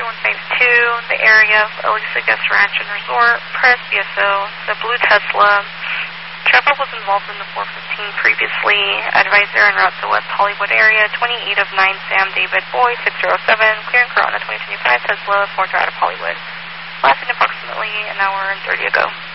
152, the area of Elisa Guest Ranch and Resort, Press BSO, the Blue Tesla. Trevor was involved in the 415 previously. Advisor en route to West Hollywood area, 28 of 9 Sam David Boy, 607, clearing Corona 2025 Tesla, 4 out of Hollywood. Lasted approximately an hour and 30 ago.